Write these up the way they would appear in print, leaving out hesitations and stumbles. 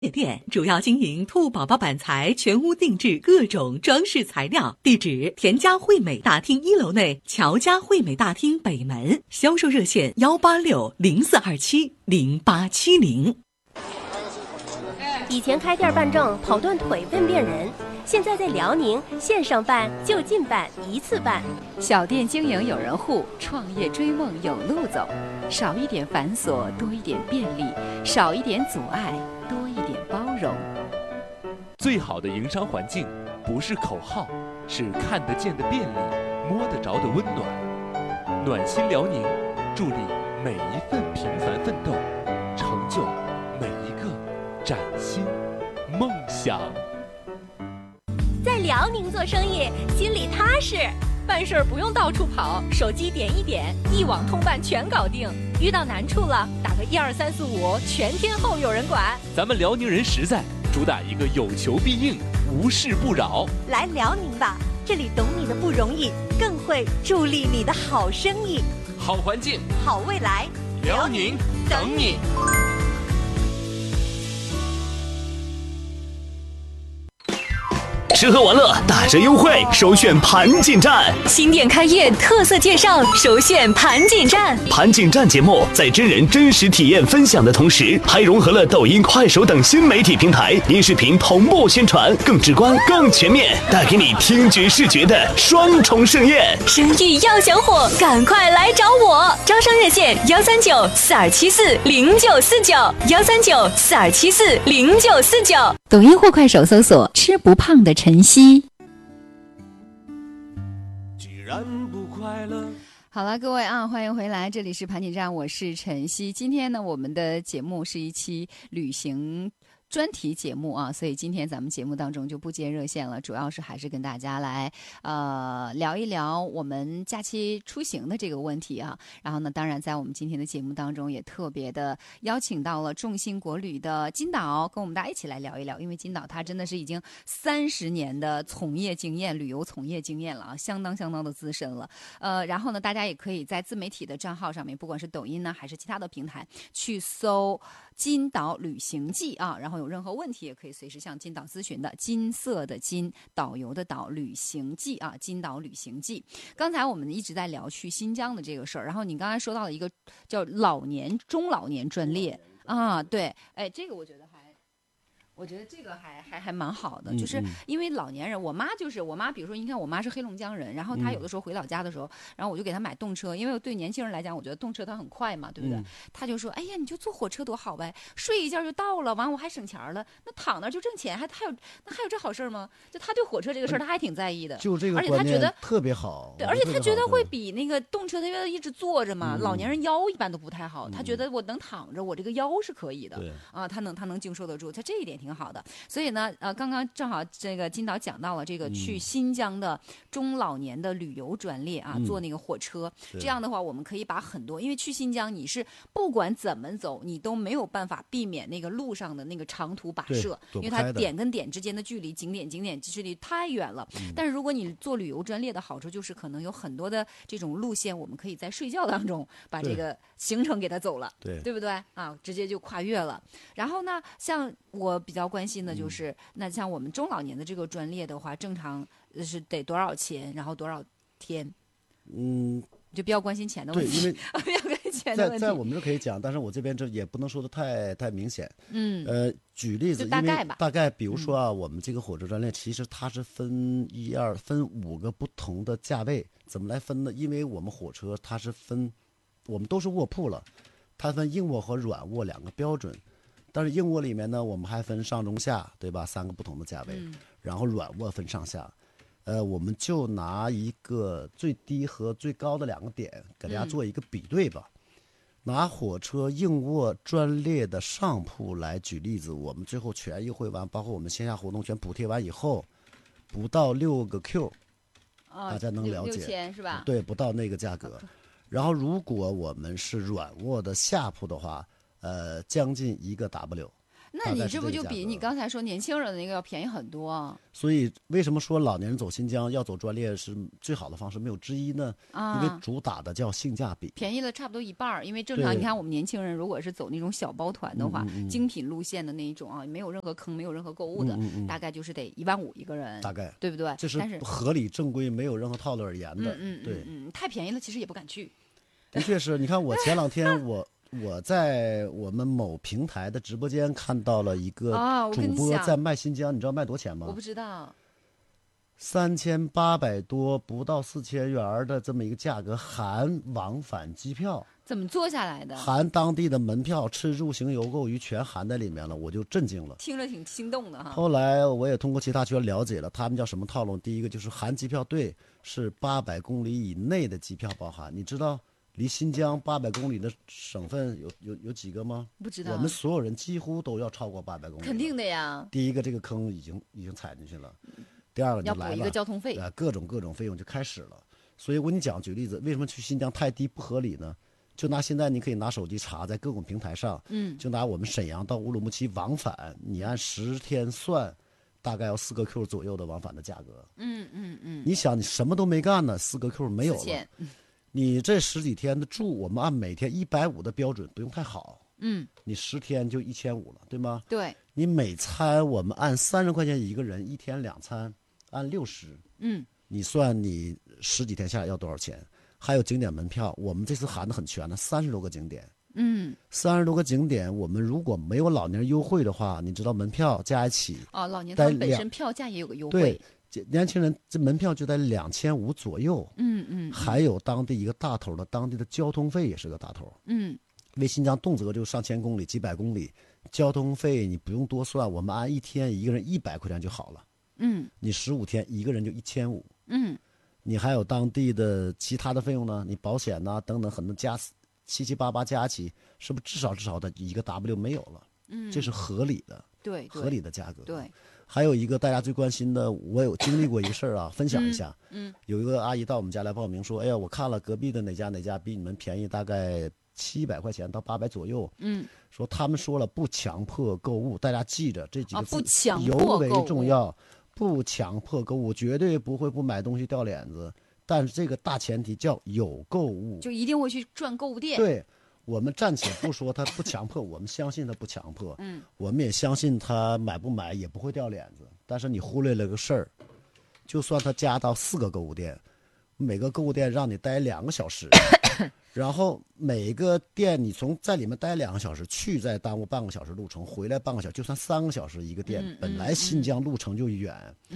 店主要经营兔宝宝板材全屋定制各种装饰材料，地址田家惠美大厅1楼内乔家惠美大厅北门，销售热线18604270870。 以前开店办证跑断腿问遍人，现在在辽宁线上办就近办一次办。 小店经营有人护，创业追梦有路走，少一点繁琐，多一点便利，少一点阻碍，多一点包容。 最好的营商环境不是口号，是看得见的便利，摸得着的温暖。暖心辽宁，助力每一份平凡奋斗，成就每一个崭新梦想。 在辽宁做生意，心里踏实，办事不用到处跑，手机点一点，一网通办全搞定。遇到难处了，打个12345，全天候有人管。 咱们辽宁人实在，主打一个有求必应，无事不扰。 来辽宁吧，这里懂你的不容易，更会助力你的好生意。 好环境， 好未来， 辽宁等你。 吃喝玩乐打折优惠，首选盘锦站。 新店开业特色介绍，首选盘锦站。 盘锦站节目在真人真实体验分享的同时，还融合了抖音、快手等新媒体平台音视频同步宣传，更直观、更全面，带给你听觉视觉的双重盛宴。 生意要想火，赶快来找我！招商热线13942740949，13942740949。 抖音或快手搜索“吃不胖的晨曦”。 既然不快乐。 好了，各位啊，欢迎回来，这里是盘锦站，我是晨曦。今天呢，我们的节目是一期旅行专题节目啊，所以今天咱们节目当中就不接热线了，主要是还是跟大家来聊一聊我们假期出行的这个问题啊。然后呢，当然在我们今天的节目当中也特别的邀请到了众信国旅的金导，跟我们大家一起来聊一聊，因为金导他真的是已经30年的从业经验，旅游从业经验了啊，相当的资深了。然后呢，大家也可以在自媒体的账号上面，不管是抖音呢还是其他的平台去搜金导旅行记啊，然后有任何问题也可以随时向金导咨询的。金色的金，导游的导，旅行记啊，金导旅行记。刚才我们一直在聊去新疆的这个事儿，然后你刚才说到了一个叫中老年专列啊，对，哎，这个我觉得这个还蛮好的，就是因为老年人，我妈，比如说，你看我妈是黑龙江人，然后她有的时候回老家的时候，然后我就给她买动车，因为对年轻人来讲，我觉得动车它很快嘛，对不对？她就说，哎呀，你就坐火车多好呗，睡一觉就到了，完我还省钱了，那躺那就挣钱，还有这好事吗？就她对火车这个事儿，她还挺在意的， 就这个而且她觉得特别好， 对，而且她觉得会比那个动车，她一直坐着嘛，老年人腰一般都不太好，她觉得我能躺着，我这个腰是可以的，啊，她能经受得住，她这一点挺好的，所以呢，刚刚正好这个金导讲到了这个去新疆的中老年的旅游专列啊，坐那个火车，这样的话我们可以把很多，因为去新疆你是不管怎么走，你都没有办法避免那个路上的那个长途跋涉，因为它点跟点之间的距离，景点距离太远了。但是如果你做旅游专列的好处就是可能有很多的这种路线，我们可以在睡觉当中把这个行程给它走了，对不对啊？直接就跨越了。然后呢，像我比较关心的就是。那像我们中老年的这个专列的话，正常是得多少钱，然后多少天？就比较关心钱的问题。对，因为比较关心钱的问题。 在我们这可以讲，但是我这边这也不能说的太明显。举例子， 大概吧。 大概比如说啊，我们这个火车专列其实它是分5个不同的价位，怎么来分呢？因为我们火车它是我们都是卧铺了，它分硬卧和软卧2个标准。但是硬卧里面呢，我们还分上中下，对吧？3个不同的价位，然后软卧分上下。我们就拿一个最低和最高的2个点给大家做一个比对吧。拿火车硬卧专列的上铺来举例子，我们最后全优惠完，包括我们线下活动全补贴完以后，不到6个 Q，大家能了解 6000是吧？ 对，不到那个价格。然后如果我们是软卧的下铺的话。将近1个 W， 那你这不就比你刚才说年轻人的那个要便宜很多啊？ 所以为什么说老年人走新疆要走专列是最好的方式没有之一呢？因为主打的叫性价比， 便宜了差不多一半儿。因为正常你看我们年轻人如果是走那种小包团的话，精品路线的那一种啊，没有任何坑，没有任何购物的，大概就是得15000一个人， 大概对不对？ 这是合理正规，没有任何套路而言的。对， 太便宜了，其实也不敢去。 的确是，你看我前2天我在我们某平台的直播间看到了一个主播在卖新疆，你知道卖多少钱吗？ 我不知道。 3800多，不到4000元的这么一个价格，含往返机票。 怎么做下来的？ 含当地的门票、吃住行游购娱全含在里面了，我就震惊了。 听着挺心动的哈。 后来我也通过其他圈了解了，他们叫什么套路？第一个就是含机票，对，是800公里以内的机票包含。你知道离新疆800公里的省份有几个吗？ 不知道。 我们所有人几乎都要超过800公里。 肯定的呀。 第一个，这个坑已经踩进去了。第二个， 要补一个交通费， 各种费用就开始了。所以我跟你讲，举例子，为什么去新疆太低不合理呢？就拿现在你可以拿手机查，在各种平台上，就拿我们沈阳到乌鲁木齐往返，你按10天算，大概要4个 Q 左右的往返的价格。你想，你什么都没干呢，4个 Q 没有了。你这10几天的住，我们按每天150的标准，不用太好。你10天就1500了，对吗？ 对。 你每餐我们按30块钱一个人，1天2餐，按60。你算你10几天下来要多少钱？还有景点门票，我们这次含的很全的，30多个景点。30多个景点，我们如果没有老年优惠的话，你知道门票加一起老年团本身票价也有个优惠。 对，年轻人这门票就在2500左右。还有当地一个大头的，当地的交通费也是个大头。为新疆动辄就上千公里、几百公里，交通费你不用多算，我们按1天一个人100块钱就好了。你15天一个人就1500。你还有当地的其他的费用呢？你保险呐等等很多加788加起，是不是至少的一个 W 没有了？这是合理的， 对， 合理的价格。 对。 还有一个大家最关心的，我有经历过一个事儿啊，分享一下。有一个阿姨到我们家来报名说：“哎呀，我看了隔壁的哪家比你们便宜大概700块钱到800左右。”说他们说了不强迫购物，大家记着这几个字尤为重要。不强迫购物，绝对不会不买东西掉脸子，但是这个大前提叫有购物， 就一定会去转购物店。 对，我们暂且不说他不强迫，我们相信他不强迫，我们也相信他买不买也不会掉脸子。但是你忽略了个事儿，就算他加到4个购物店，每个购物店让你待2个小时，然后每个店你在里面待2个小时，去再耽误半个小时路程，回来半个小时，就算3个小时一个店。本来新疆路程就远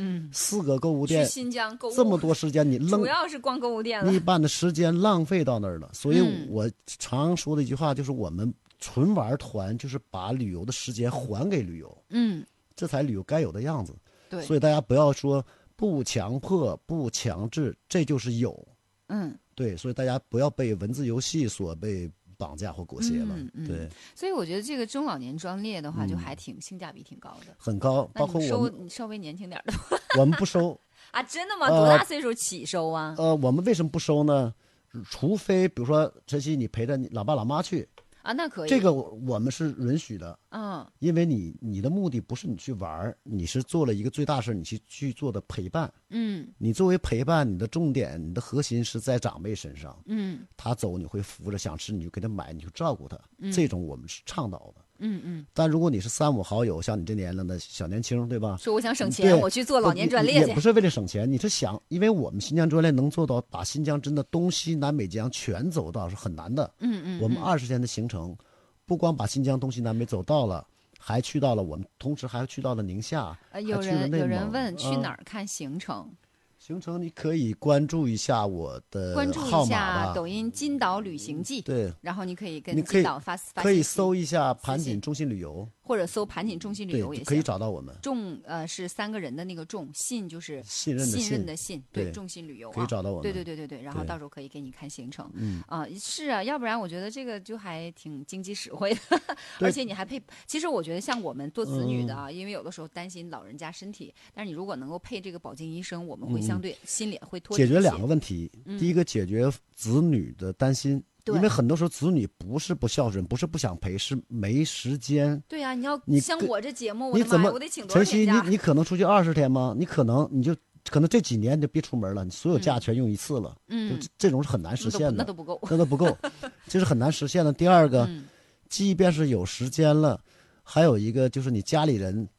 ，4个购物店， 去新疆购物这么多时间，你主要是逛购物店了， 一半的时间浪费到那儿了。所以我常说的一句话就是，我们纯玩团就是把旅游的时间还给旅游，这才旅游该有的样子。 对， 所以大家不要说不强迫、不强制，这就是有。对，所以大家不要被文字游戏所被绑架或裹挟了。对， 所以我觉得这个中老年专列的话，就还性价比挺高的， 很高。包括我们你稍微年轻点的， 我们不收啊？真的吗？多大岁数起收啊？ 我们为什么不收呢？除非比如说晨曦，你陪着你老爸老妈去。 那可以， 这个我们是允许的。因为你的目的不是你去玩，你是做了一个最大事，你去做的陪伴。你作为陪伴，你的重点、你的核心是在长辈身上。他走你会扶着，想吃你就给他买，你就照顾他。这种我们是倡导的。但如果你是3、5好友，像你这年龄的小年轻，对吧？ 说我想省钱，我去做老年专列去， 也不是为了省钱，你是想，因为我们新疆专列能做到把新疆真的东西南北疆全走到是很难的。我们20天的行程，不光把新疆东西南北走到了，还去到了我们，同时还去到了宁夏。 有人问去哪儿看行程？ 行程你可以关注一下我的关注一下抖音金岛旅行记。 对， 然后你可以跟金岛发可以搜一下盘锦中心旅游， 或者搜盘锦中心旅游也行， 可以找到我们。 是3个人的那个信，就是信任的信，对，中心旅游可以找到我们。 对，然后到时候可以给你看行程。是啊，要不然我觉得这个就还挺经济实惠的，而且你还配。其实我觉得像我们做子女的啊，因为有的时候担心老人家身体，但是你如果能够配这个保健医生，我们会相对心里会脱解决2个问题。第一个解决子女的担心， 对， 因为很多时候子女不是不孝顺，不是不想陪，是没时间。 对呀、你像我这节目， 你怎么我得请多少晨曦天假？ 你可能出去20天吗？你可能这几年你就别出门了，你所有假全用一次了。就这种是很难实现的， 那都不够， 那都不够，这是很难实现的。第二个，即便是有时间了，还有一个就是你家里人